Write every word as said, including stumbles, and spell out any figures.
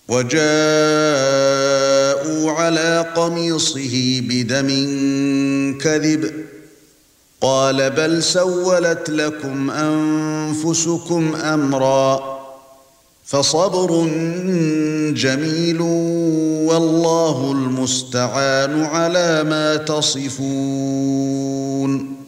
وجاءوا على قميصه بدم كذب قال بل سولت لكم أنفسكم أمرا فصبر جميل والله المستعان على ما تصفون